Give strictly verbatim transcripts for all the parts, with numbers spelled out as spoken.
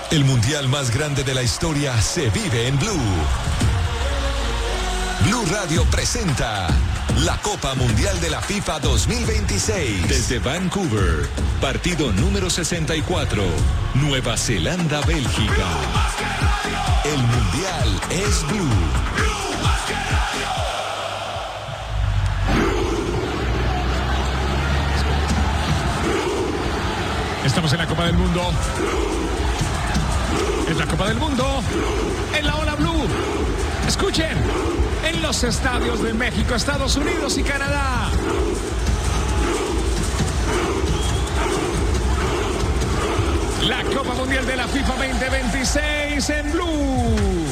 El mundial más grande de la historia se vive en Blue. Blue Radio presenta la Copa Mundial de la FIFA dos mil veintiséis. Desde Vancouver, partido número sesenta y cuatro, Nueva Zelanda-Bélgica. El mundial es Blue. Estamos en la Copa del Mundo. Es la Copa del Mundo. En la Ola Blue. Escuchen. En los estadios de México, Estados Unidos y Canadá. La Copa Mundial de la FIFA veinte veintiséis en Blue.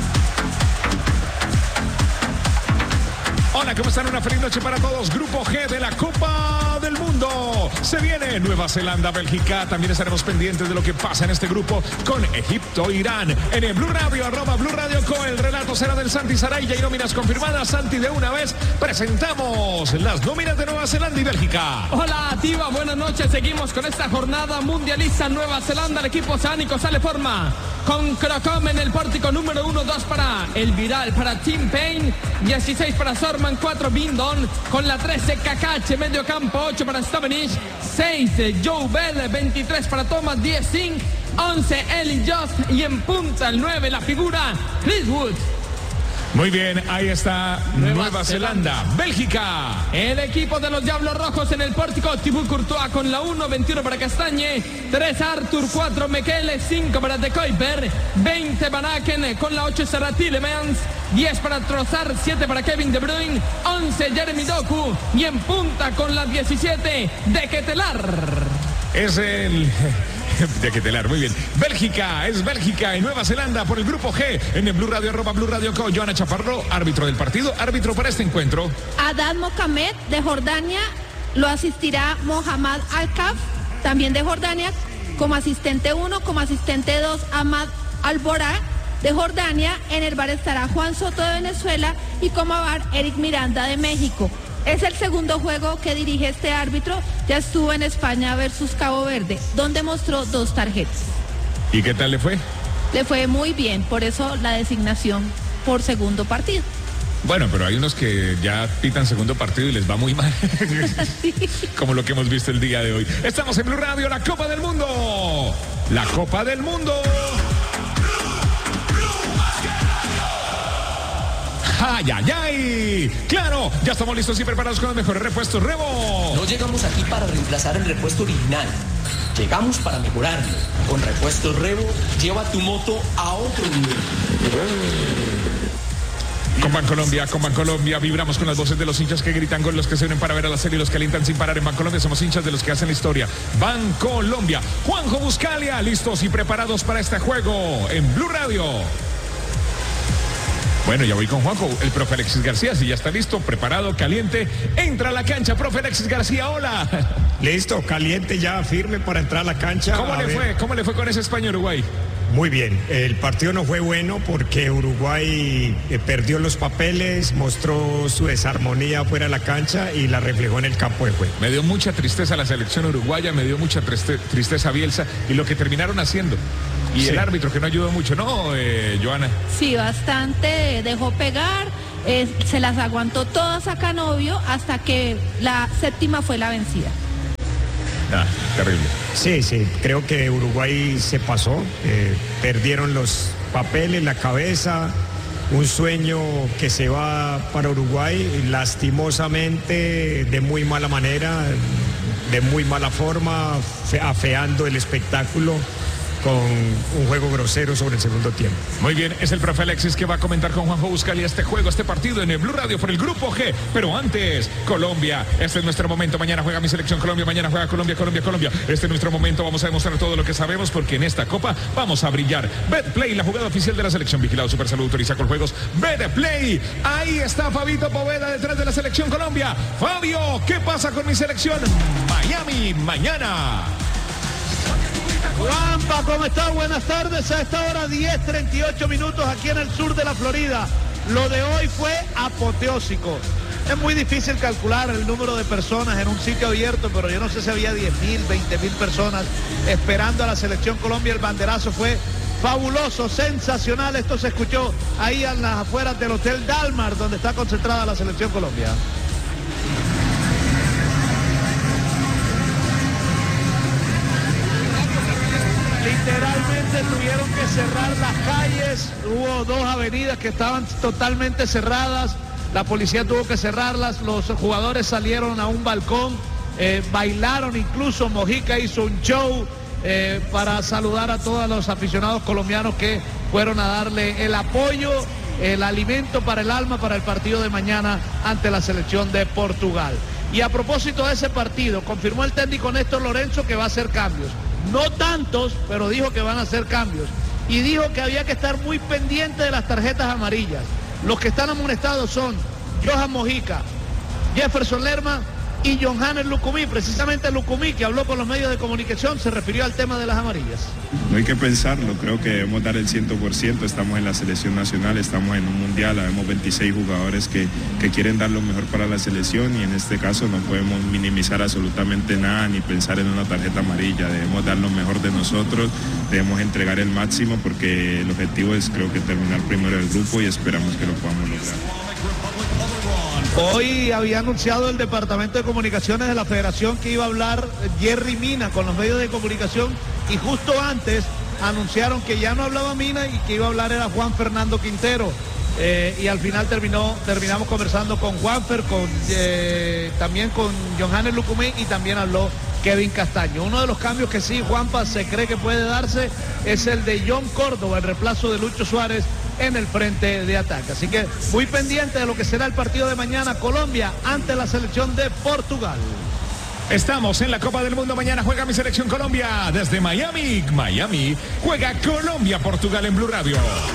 Hola, ¿cómo están? Una feliz noche para todos. Grupo G de la Copa del Mundo. Se viene Nueva Zelanda, Bélgica. También estaremos pendientes de lo que pasa en este grupo con Egipto, Irán. En el Blue Radio, arroba Blue Radio Co. El relato será del Santi Saraya y nóminas confirmadas. Santi, de una vez presentamos las nóminas de Nueva Zelanda y Bélgica. Hola, Tiva, buenas noches. Seguimos con esta jornada mundialista. Nueva Zelanda, el equipo oceánico sale forma con Crocom en el pórtico número uno, dos para el Viral, para Tim Payne, dieciséis para Sorman, cuatro Bindon, con la trece Kakache, medio campo, ocho para Stavenich, seis Joe Bell, veintitrés para Thomas, diez Singh, once Eli Just y en punta el nueve la figura Chris Wood. Muy bien, ahí está Nueva, Nueva Zelanda. Zelanda, Bélgica. El equipo de los Diablos Rojos en el pórtico, Thibaut Courtois con la uno, veintiuno para Castañe, tres Arthur, cuatro Mekele, cinco para De Kuiper, veinte Van Aken con la ocho Sarah Tielemans, diez para Trossard, siete para Kevin De Bruyne, once Jeremy Doku y en punta con la diecisiete de Ketelar. Es el... de Ketelar, muy bien. Bélgica, es Bélgica y Nueva Zelanda por el Grupo G en el Blue Radio, arroba Blue Radio Co. Joana Chaparro, árbitro del partido, árbitro para este encuentro. Adad Mohamed de Jordania, lo asistirá Mohammad Al-Kaf, también de Jordania, como asistente uno, como asistente dos, Ahmad Al-Borá de Jordania. En el bar estará Juan Soto de Venezuela y como bar Eric Miranda de México. Es el segundo juego que dirige este árbitro. Ya estuvo en España versus Cabo Verde, donde mostró dos tarjetas. ¿Y qué tal le fue? Le fue muy bien, por eso la designación por segundo partido. Bueno, pero hay unos que ya pitan segundo partido y les va muy mal. Sí. Como lo que hemos visto el día de hoy. Estamos en Blue Radio, la Copa del Mundo. La Copa del Mundo. ¡Ay, ay, ay! ¡Claro! Ya estamos listos y preparados con los mejores repuestos. ¡Rebo! No llegamos aquí para reemplazar el repuesto original. Llegamos para mejorarlo. Con Repuestos Rebo, lleva tu moto a otro nivel. Con Bancolombia, con Bancolombia, vibramos con las voces de los hinchas que gritan, con los que se unen para ver a la serie y los que alientan sin parar. En Bancolombia somos hinchas de los que hacen la historia. Bancolombia. Juanjo Buscalia, listos y preparados para este juego en Blue Radio. Bueno, ya voy con Juanjo, el profe Alexis García, si ya está listo, preparado, caliente, entra a la cancha, profe Alexis García, hola. Listo, caliente ya, firme para entrar a la cancha. ¿Cómo le fue? ¿Cómo le fue con ese España-Uruguay? Muy bien, el partido no fue bueno porque Uruguay eh, perdió los papeles, mostró su desarmonía fuera de la cancha y la reflejó en el campo de juego. Me dio mucha tristeza la selección uruguaya, me dio mucha triste, tristeza Bielsa y lo que terminaron haciendo. Y sí. El árbitro que no ayudó mucho, ¿no, eh, Joana? Sí, bastante, dejó pegar, eh, se las aguantó todas a Canovio hasta que la séptima fue la vencida. Ah, terrible. Sí, sí, creo que Uruguay se pasó, eh, perdieron los papeles, la cabeza, un sueño que se va para Uruguay, lastimosamente, de muy mala manera, de muy mala forma, afeando el espectáculo con un juego grosero sobre el segundo tiempo. Muy bien, es el profe Alexis que va a comentar con Juanjo Buscalia este juego, este partido en el Blue Radio por el Grupo G. Pero antes, Colombia, este es nuestro momento. Mañana juega mi selección Colombia, mañana juega Colombia, Colombia, Colombia. Este es nuestro momento, vamos a demostrar todo lo que sabemos porque en esta Copa vamos a brillar. Betplay, la jugada oficial de la selección, vigilado Super Salud, autoriza con juegos. Betplay, ahí está Fabito Poveda detrás de la selección Colombia. Fabio, ¿qué pasa con mi selección? Miami, mañana. Juanpa, ¿cómo está? Buenas tardes. A esta hora diez treinta y ocho minutos aquí en el sur de la Florida. Lo de hoy fue apoteósico. Es muy difícil calcular el número de personas en un sitio abierto, pero yo no sé si había diez mil, veinte mil personas esperando a la selección Colombia. El banderazo fue fabuloso, sensacional. Esto se escuchó ahí a las afueras del Hotel Dalmar, donde está concentrada la selección Colombia. Literalmente tuvieron que cerrar las calles. Hubo dos avenidas que estaban totalmente cerradas. La policía tuvo que cerrarlas. Los jugadores salieron a un balcón, eh, bailaron incluso. Mojica hizo un show eh, para saludar a todos los aficionados colombianos que fueron a darle el apoyo, el alimento para el alma para el partido de mañana ante la selección de Portugal. Y a propósito de ese partido, confirmó el técnico Néstor Lorenzo que va a hacer cambios. No tantos, pero dijo que van a hacer cambios. Y dijo que había que estar muy pendiente de las tarjetas amarillas. Los que están amonestados son Johan Mojica, Jefferson Lerma y Johannes Lucumí. Precisamente Lucumí, que habló con los medios de comunicación, se refirió al tema de las amarillas. No hay que pensarlo, creo que debemos dar el cien por ciento. Estamos en la selección nacional, estamos en un mundial, habemos veintiséis jugadores que, que quieren dar lo mejor para la selección y en este caso no podemos minimizar absolutamente nada ni pensar en una tarjeta amarilla. Debemos dar lo mejor de nosotros, debemos entregar el máximo porque el objetivo es creo que terminar primero el grupo y esperamos que lo podamos lograr. Hoy había anunciado el Departamento de Comunicaciones de la Federación que iba a hablar Jerry Mina con los medios de comunicación y justo antes anunciaron que ya no hablaba Mina y que iba a hablar era Juan Fernando Quintero. Eh, y al final terminó, terminamos conversando con Juanfer, con, eh, también con Johannes Lucumí y también habló Kevin Castaño. Uno de los cambios que sí, Juanpa, se cree que puede darse es el de John Córdoba, el reemplazo de Lucho Suárez en el frente de ataque. Así que muy pendiente de lo que será el partido de mañana, Colombia ante la selección de Portugal. Estamos en la Copa del Mundo. Mañana juega mi selección Colombia desde Miami. Miami juega Colombia-Portugal en Blue Radio.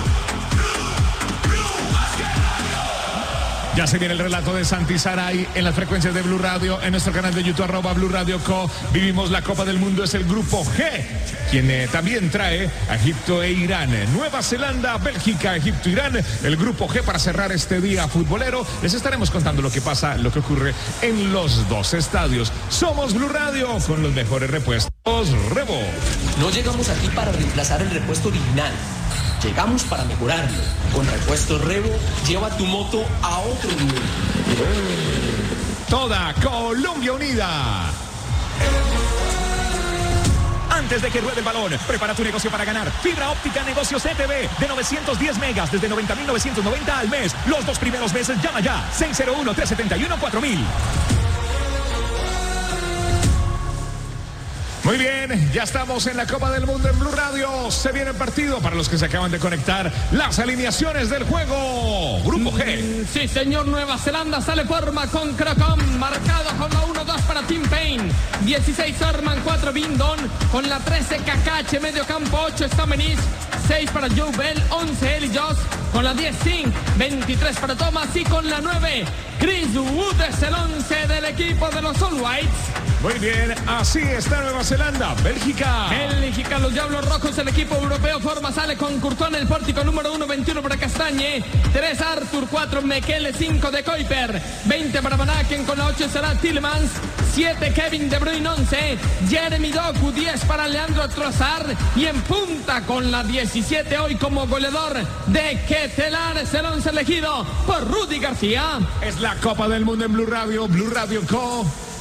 Ya se viene el relato de Santi Saray en las frecuencias de Blue Radio, en nuestro canal de YouTube, arroba Blue Radio Co. Vivimos la Copa del Mundo, es el grupo G, quien eh, también trae a Egipto e Irán. Nueva Zelanda, Bélgica, Egipto, Irán, el grupo G para cerrar este día futbolero. Les estaremos contando lo que pasa, lo que ocurre en los dos estadios. Somos Blue Radio con los mejores repuestos. Rebo. No llegamos aquí para reemplazar el repuesto original. Llegamos para mejorarlo. Con Repuestos Rebo, lleva tu moto a otro nivel. Toda Colombia unida. Antes de que ruede el balón, prepara tu negocio para ganar. Fibra óptica negocio C T V de novecientos diez megas desde noventa mil novecientos noventa al mes. Los dos primeros meses llama ya. seis cero uno, tres siete uno, cuatro mil. Muy bien, ya estamos en la Copa del Mundo en Blue Radio. Se viene el partido para los que se acaban de conectar. Las alineaciones del juego. Grupo G. Sí, señor. Nueva Zelanda sale forma con Crocom. Marcado con la uno dos para Tim Payne. dieciséis Orman, cuatro Bindon. Con la trece Kakache, medio campo, ocho Stamenis. seis para Joe Bell, once Eli Joss. Con la diez Singh, veintitrés para Thomas. Y con la nueve Chris Wood es el once del equipo de los All Whites. Muy bien, así está Nueva Zelanda, Bélgica. Bélgica, los Diablos Rojos, el equipo europeo forma, sale con Courtois en el pórtico, número uno, veintiuno para Castañe, tres Arthur, cuatro Mekele, cinco de Kuiper, veinte para Van Aken, con la ocho será Tielemans, siete Kevin De Bruyne, once Jeremy Doku, diez para Leandro Trossard y en punta con la diecisiete hoy como goleador de Ketelar, es el once elegido por Rudy García. Es la Copa del Mundo en Blue Radio, Blue Radio Co.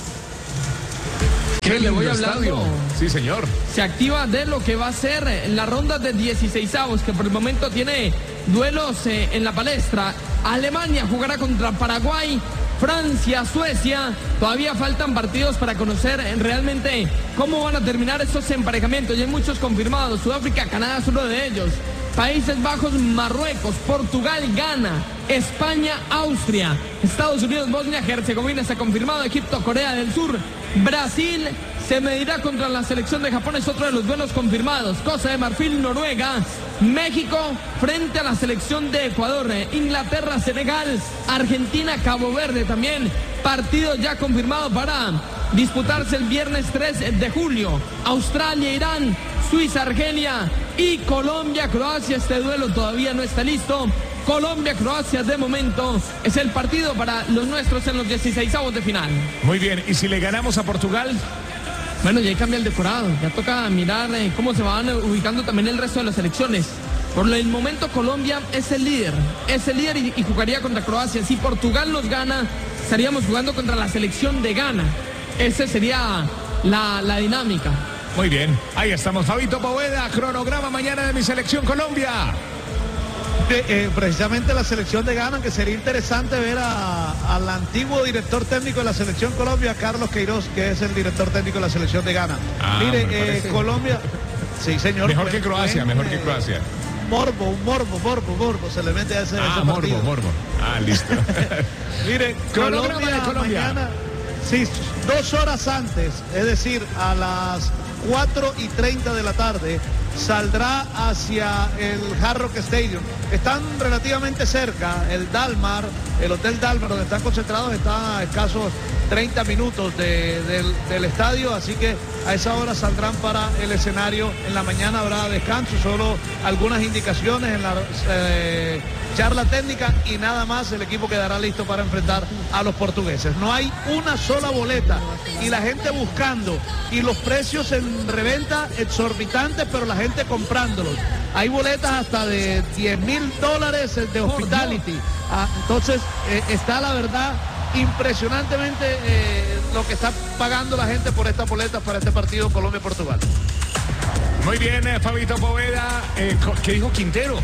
¿Qué le voy hablando? Estadio. Sí, señor. Se activa de lo que va a ser la ronda de dieciseisavos, que por el momento tiene duelos eh, en la palestra. Alemania jugará contra Paraguay, Francia, Suecia. Todavía faltan partidos para conocer realmente cómo van a terminar estos emparejamientos. Y hay muchos confirmados. Sudáfrica, Canadá es uno de ellos. Países Bajos, Marruecos, Portugal, Ghana, España, Austria, Estados Unidos, Bosnia, Herzegovina se ha confirmado, Egipto, Corea del Sur, Brasil se medirá contra la selección de Japón, es otro de los duelos confirmados, Costa de Marfil, Noruega, México frente a la selección de Ecuador, Inglaterra, Senegal, Argentina, Cabo Verde también, partido ya confirmado para disputarse el viernes tres de julio, Australia, Irán, Suiza, Argelia y Colombia, Croacia. Este duelo todavía no está listo. Colombia-Croacia de momento es el partido para los nuestros en los dieciseisavos de final. Muy bien, ¿y si le ganamos a Portugal? Bueno, ya cambia el decorado, ya toca mirar eh, cómo se van ubicando también el resto de las selecciones. Por el momento Colombia es el líder, es el líder y, y jugaría contra Croacia. Si Portugal nos gana, estaríamos jugando contra la selección de Ghana. Esa sería la, la dinámica. Muy bien, ahí estamos, Fabito Poveda, cronograma mañana de mi selección Colombia. Eh, eh, precisamente la selección de Ghana, que sería interesante ver a, al antiguo director técnico de la selección Colombia, Carlos Queiroz, que es el director técnico de la selección de Ghana. Ah, Mire, eh, Colombia, sí señor. Mejor pues, que Croacia, pues, mejor que eh, Croacia. Morbo, un morbo, morbo, morbo, se le mete a ese, Ah, ese morbo, partido. morbo. Ah, listo. Mire, Cronograma Colombia, de Colombia. mañana, sí, dos horas antes, es decir, a las cuatro y treinta de la tarde, saldrá hacia el Hard Rock Stadium. Están relativamente cerca, el Dalmar, el Hotel Dalmar, donde están concentrados, está a escasos treinta minutos de, del, del estadio, así que a esa hora saldrán para el escenario. En la mañana habrá descanso, solo algunas indicaciones en la eh, charla técnica y nada más. El equipo quedará listo para enfrentar a los portugueses. No hay una sola boleta y la gente buscando y los precios en reventa exorbitantes, pero la gente comprándolos. Hay boletas hasta de diez mil dólares de hospitality. Ah, entonces eh, está la verdad impresionantemente eh, lo que está pagando la gente por estas boletas para este partido Colombia-Portugal. Muy bien, eh, Fabito Poveda. Eh, ¿Qué dijo Quintero?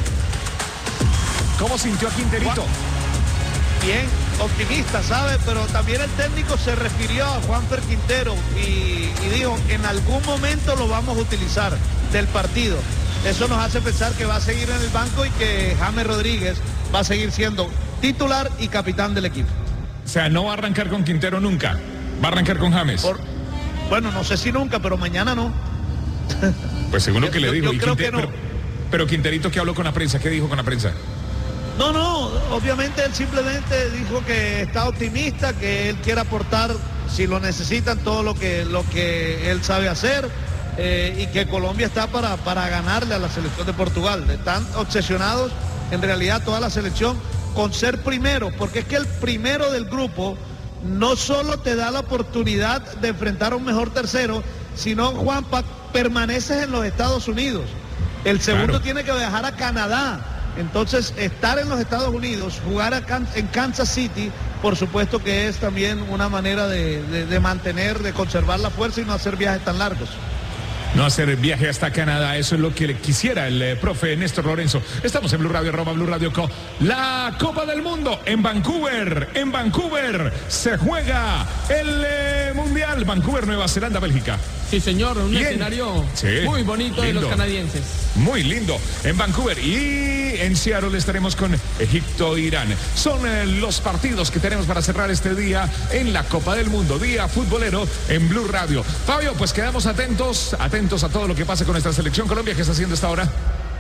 ¿Cómo sintió a Quinterito? Bien, optimista, ¿sabe? Pero también el técnico se refirió a Juanfer Quintero y, y dijo, en algún momento lo vamos a utilizar del partido. Eso nos hace pensar que va a seguir en el banco y que James Rodríguez va a seguir siendo titular y capitán del equipo. O sea, no va a arrancar con Quintero nunca. Va a arrancar con James. Por, bueno, no sé si nunca, pero mañana no. Pues según lo que yo, le digo. Yo y creo Quintero, que no. pero, pero Quinterito, ¿qué habló con la prensa? ¿Qué dijo con la prensa? No, no, obviamente él simplemente dijo que está optimista, que él quiere aportar, si lo necesitan, todo lo que, lo que él sabe hacer. Eh, y que Colombia está para, para ganarle a la selección de Portugal. Están obsesionados, en realidad, toda la selección con ser primero, porque es que el primero del grupo no solo te da la oportunidad de enfrentar a un mejor tercero, sino, Juanpa, permaneces en los Estados Unidos. El segundo Claro. tiene que viajar a Canadá. Entonces, estar en los Estados Unidos, jugar a Can- en Kansas City, por supuesto que es también una manera de, de, de mantener, de conservar la fuerza y no hacer viajes tan largos. No hacer el viaje hasta Canadá, eso es lo que le quisiera el eh, profe Néstor Lorenzo. Estamos en Blue Radio, arroba Blue Radio Co. La Copa del Mundo en Vancouver. En Vancouver se juega el eh, Mundial. Vancouver, Nueva Zelanda, Bélgica. Sí, señor, un Bien. escenario Sí, muy bonito de lindo. los canadienses. Muy lindo en Vancouver y en Seattle estaremos con Egipto e Irán. Son eh, los partidos que tenemos para cerrar este día en la Copa del Mundo, día futbolero en Blue Radio. Fabio, pues quedamos atentos, atentos a todo lo que pase con nuestra selección Colombia. ¿Qué está haciendo esta hora?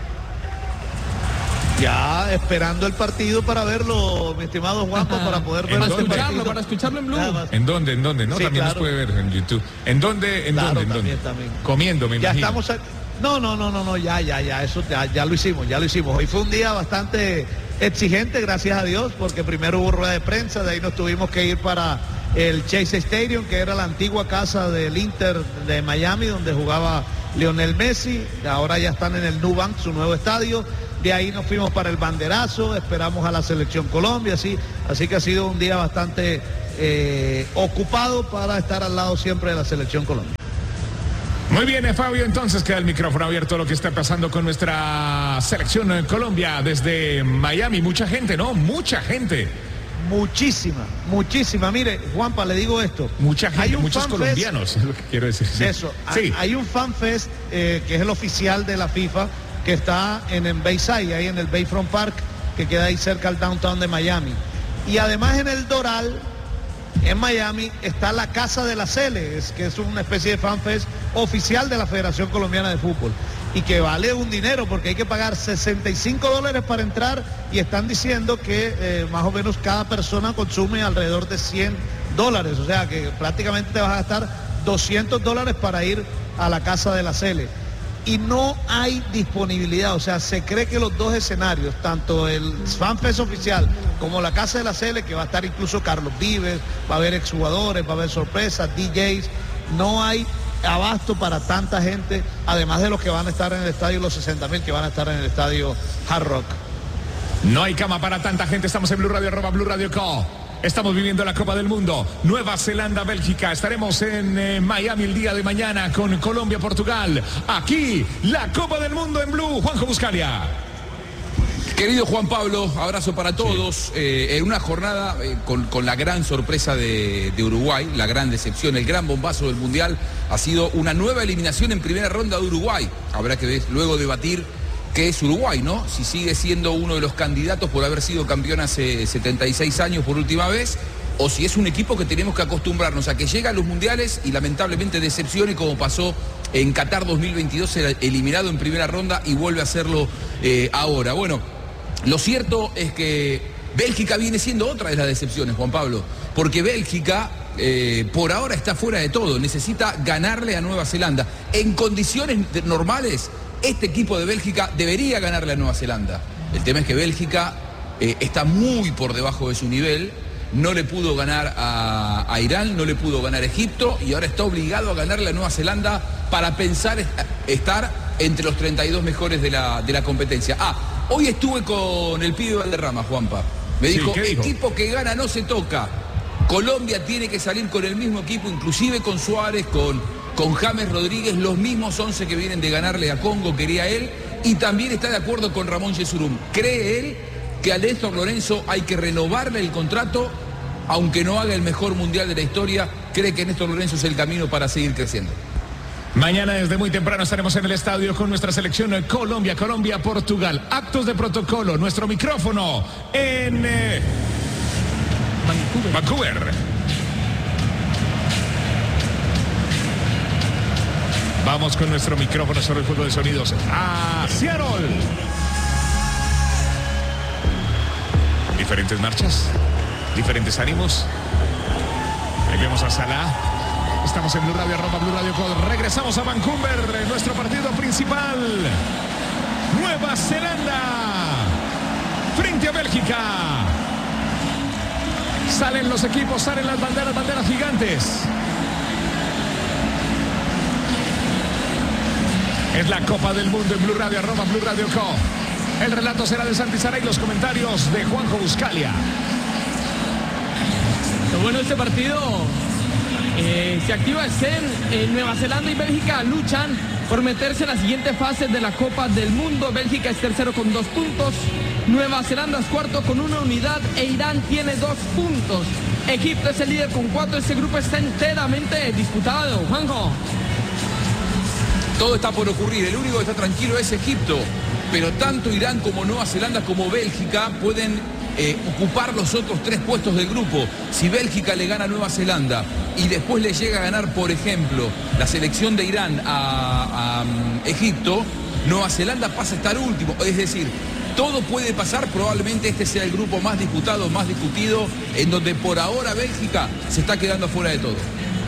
Ya esperando el partido para verlo, mi estimado Juanpa, Ajá. para poder ¿En ver Para este dónde? escucharlo, partido. para escucharlo en Blue. Nada más. ¿En dónde? ¿En dónde? No, Sí, también claro. nos puede ver en YouTube. ¿En dónde? ¿En Claro, dónde? ¿En también, dónde? también. Comiendo, me Ya imagino. estamos a- No, no, no, no, no, ya, ya, ya, eso ya, ya lo hicimos, ya lo hicimos. Hoy fue un día bastante exigente, gracias a Dios, porque primero hubo rueda de prensa, de ahí nos tuvimos que ir para el Chase Stadium, que era la antigua casa del Inter de Miami, donde jugaba Lionel Messi. Ahora ya están en el Nubank, su nuevo estadio. De ahí nos fuimos para el banderazo, esperamos a la selección Colombia, así, así que ha sido un día bastante eh, ocupado para estar al lado siempre de la selección Colombia. Muy bien, eh, Fabio, entonces queda el micrófono abierto a lo que está pasando con nuestra selección en Colombia desde Miami. Mucha gente, ¿no? Mucha gente. Muchísima, muchísima. Mire, Juanpa, le digo esto. Mucha gente, Hay un muchos fan fest- colombianos, es lo que quiero decir. Sí. Eso, Sí. hay un FanFest eh, que es el oficial de la FIFA, que está en el Bayside, ahí en el Bayfront Park, que queda ahí cerca al downtown de Miami. Y además en el Doral, en Miami, está la Casa de la Cele, es, que es una especie de FanFest oficial de la Federación Colombiana de Fútbol. Y que vale un dinero porque hay que pagar sesenta y cinco dólares para entrar y están diciendo que eh, más o menos cada persona consume alrededor de cien dólares. O sea que prácticamente te vas a gastar doscientos dólares para ir a la Casa de la Cele. y no hay disponibilidad. O sea, se cree que los dos escenarios, tanto el FanFest oficial como la Casa de la Cele, que va a estar incluso Carlos Vives, va a haber exjugadores, va a haber sorpresas, D Js, no hay abasto para tanta gente, además de los que van a estar en el estadio, los sesenta mil que van a estar en el estadio Hard Rock. No hay cama para tanta gente. Estamos en Blue Radio, arroba Blue Radio Co. Estamos viviendo la Copa del Mundo. Nueva Zelanda, Bélgica. Estaremos en eh, Miami el día de mañana con Colombia, Portugal. Aquí, la Copa del Mundo en Blue. Juanjo Buscalia. Querido Juan Pablo, abrazo para todos. Sí. Eh, en una jornada eh, con, con la gran sorpresa de, de Uruguay, la gran decepción, el gran bombazo del Mundial, ha sido una nueva eliminación en primera ronda de Uruguay. Habrá que luego debatir qué es Uruguay, ¿no? Si sigue siendo uno de los candidatos por haber sido campeón hace setenta y seis años por última vez, o si es un equipo que tenemos que acostumbrarnos a que llega a los mundiales y lamentablemente decepcione, como pasó en Qatar dos mil veintidós, eliminado en primera ronda y vuelve a hacerlo eh, ahora. Bueno, lo cierto es que Bélgica viene siendo otra de las decepciones, Juan Pablo, porque Bélgica eh, por ahora está fuera de todo, necesita ganarle a Nueva Zelanda. En condiciones normales, este equipo de Bélgica debería ganarle a Nueva Zelanda. El tema es que Bélgica eh, está muy por debajo de su nivel, no le pudo ganar a, a Irán, no le pudo ganar a Egipto y ahora está obligado a ganarle a Nueva Zelanda para pensar est- estar entre los treinta y dos mejores de la, de la competencia. Ah, hoy estuve con el pibe Valderrama, Juanpa. Me Sí, dijo, ¿qué dijo? equipo que gana no se toca. Colombia tiene que salir con el mismo equipo, inclusive con Suárez, con, con James Rodríguez, los mismos once que vienen de ganarle a Congo, quería él, y también está de acuerdo con Ramón Yesurum. Cree él que a Néstor Lorenzo hay que renovarle el contrato, aunque no haga el mejor mundial de la historia, cree que Néstor Lorenzo es el camino para seguir creciendo. Mañana desde muy temprano estaremos en el estadio con nuestra selección Colombia, Colombia, Portugal. Actos de protocolo, nuestro micrófono en eh, Vancouver. Vancouver. Vamos con nuestro micrófono sobre el juego de sonidos a Seattle. Diferentes marchas, diferentes ánimos. Ahí vemos a Salah. Estamos en Blue Radio, arroba Blue Radio Code. Regresamos a Vancouver, nuestro partido principal. Nueva Zelanda frente a Bélgica. Salen los equipos, salen las banderas, banderas gigantes. Es la Copa del Mundo en Blue Radio, arroba Blue Radio Co. El relato será de Santi Saray, los comentarios de Juanjo Buscalia. Lo bueno de este partido eh, se activa el C E N. En Nueva Zelanda y Bélgica luchan por meterse en la siguiente fase de la Copa del Mundo. Bélgica es tercero con dos puntos. Nueva Zelanda es cuarto con una unidad e Irán tiene dos puntos. Egipto es el líder con cuatro. Este grupo está enteramente disputado. Juanjo. Todo está por ocurrir, el único que está tranquilo es Egipto, pero tanto Irán como Nueva Zelanda como Bélgica pueden eh, ocupar los otros tres puestos del grupo. Si Bélgica le gana a Nueva Zelanda y después le llega a ganar, por ejemplo, la selección de Irán a, a um, Egipto, Nueva Zelanda pasa a estar último. Es decir, todo puede pasar, probablemente este sea el grupo más disputado, más discutido, en donde por ahora Bélgica se está quedando fuera de todo.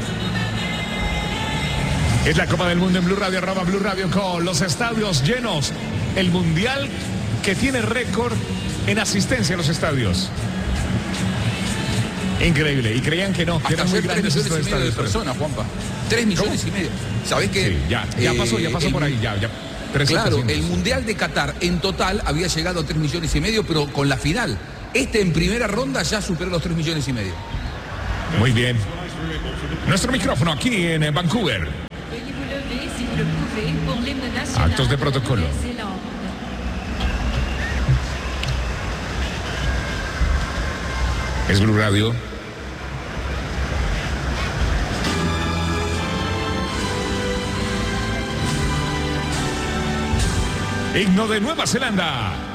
Es la Copa del Mundo en Blue Radio, arroba Blue Radio con los estadios llenos. El Mundial que tiene récord en asistencia a los estadios. Increíble. Y creían que no, que eran muy grandes estos tres millones y medio de estadios. personas, Juanpa. Tres millones ¿Cómo? y medio. ¿Sabés qué? Sí, ya, ya Eh, pasó, ya pasó el- por ahí, ya, ya. Tres Claro, ocasiones. el Mundial de Qatar en total había llegado a tres millones y medio, pero con la final. Este en primera ronda ya superó los tres millones y medio. Muy bien. Nuestro micrófono aquí en eh, Vancouver. Actos de protocolo. Es Blue Radio. Himno de Nueva Zelanda.